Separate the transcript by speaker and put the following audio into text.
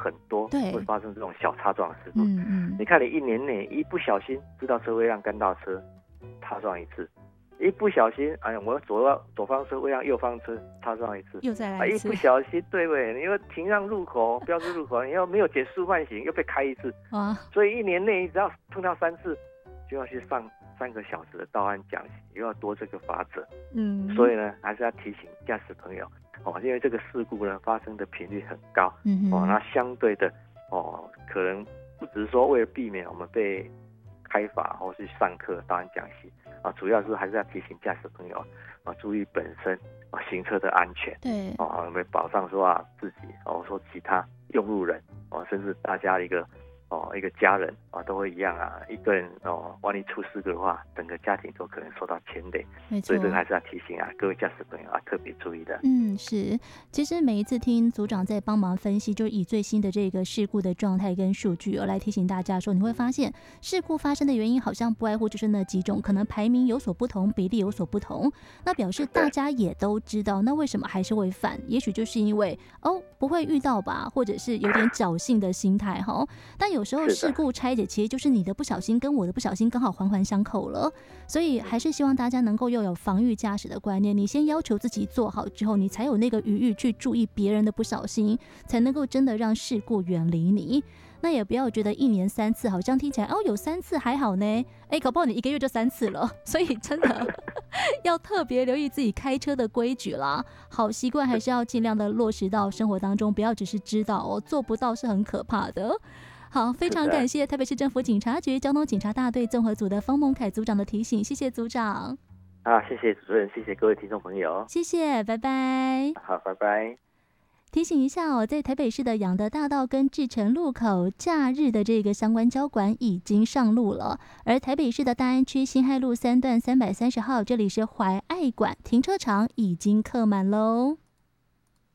Speaker 1: 很多会发生这种小擦撞的事故。你看你一年内一不小心知道车位让干道车擦撞一次，一不小心我左方车位让右方车擦撞一次，
Speaker 2: 又再来一次，
Speaker 1: 一不小心对不对？你又停让路口标志路口，你又没有减速慢行又被开一次，所以一年内只要碰到3次就要去上3个小时的道安讲习，又要多这个罚则。所以呢还是要提醒驾驶朋友因为这个事故呢发生的频率很高，那相对的可能不只是说为了避免我们被开罚或是上课道安讲习主要是还是要提醒驾驶朋友注意本身行车的安全，
Speaker 2: 对
Speaker 1: 为保障说自己说其他用路人甚至大家一个家人都会一样一个人万一出事故的话，整个家庭都可能受到牵累。所以这个还是要提醒各位驾驶朋友特别注意的。
Speaker 2: 是，其实每一次听组长在帮忙分析，就以最新的这个事故的状态跟数据来提醒大家说，你会发现事故发生的原因好像不外乎就是那几种，可能排名有所不同，比例有所不同，那表示大家也都知道，那为什么还是会犯？也许就是因为不会遇到吧，或者是有点侥幸的心态但有时候事故拆解其实就是你的不小心跟我的不小心刚好环环相扣了，所以还是希望大家能够又有防御驾驶的观念，你先要求自己做好之后，你才有那个余裕去注意别人的不小心，才能够真的让事故远离你。那也不要觉得1年3次好像听起来有3次还好呢，搞不好你1个月就3次了，所以真的要特别留意自己开车的规矩啦，好习惯还是要尽量的落实到生活当中，不要只是知道做不到是很可怕的。好，非常感谢台北市政府警察局交通警察大队综合组的方孟凯组长的提醒，谢谢组长。
Speaker 1: 谢谢主持人，谢谢各位听众朋友，
Speaker 2: 谢谢，拜拜。
Speaker 1: 好，拜拜。
Speaker 2: 提醒一下在台北市的养德大道跟志诚路口假日的这个相关交管已经上路了，而台北市的大安区辛亥路3段330号，这里是怀爱馆停车场已经客满喽。